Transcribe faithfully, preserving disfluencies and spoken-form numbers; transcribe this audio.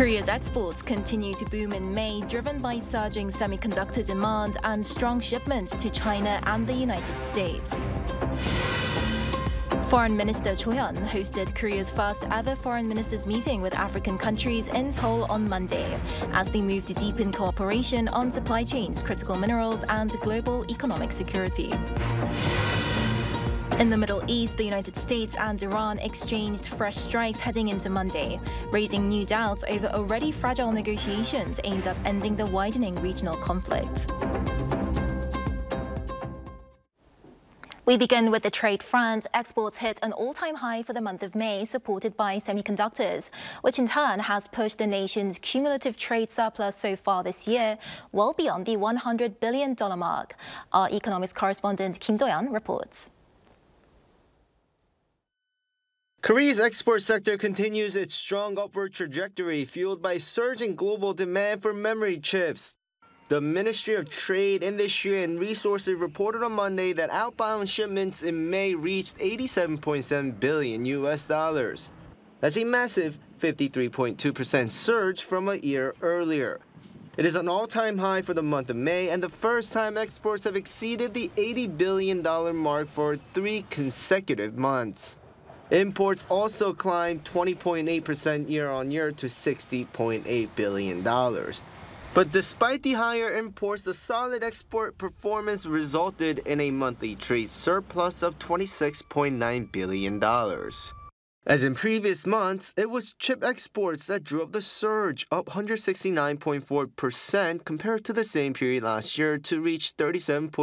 Korea's exports continue to boom in May, driven by surging semiconductor demand and strong shipments to China and the United States. Foreign Minister Cho Hyun hosted Korea's first ever foreign ministers meeting with African countries in Seoul on Monday, as they move to deepen cooperation on supply chains, critical minerals, and global economic security. In the Middle East, the United States and Iran exchanged fresh strikes heading into Monday, raising new doubts over already fragile negotiations aimed at ending the widening regional conflict. We begin with the trade front. Exports hit an all-time high for the month of May, supported by semiconductors, which in turn has pushed the nation's cumulative trade surplus so far this year well beyond the one hundred billion dollars mark. Our economics correspondent Kim Do-yeon reports. Korea's export sector continues its strong upward trajectory, fueled by surging global demand for memory chips. The Ministry of Trade, Industry and Resources reported on Monday that outbound shipments in May reached eighty-seven point seven billion U S dollars. That's a massive fifty-three point two percent surge from a year earlier. It is an all-time high for the month of May and the first time exports have exceeded the eighty billion dollars mark for three consecutive months. Imports also climbed twenty point eight percent year-on-year to sixty point eight billion dollars. But despite the higher imports, the solid export performance resulted in a monthly trade surplus of twenty-six point nine billion dollars. As in previous months, it was chip exports that drove the surge, up one hundred sixty-nine point four percent compared to the same period last year to reach thirty-seven point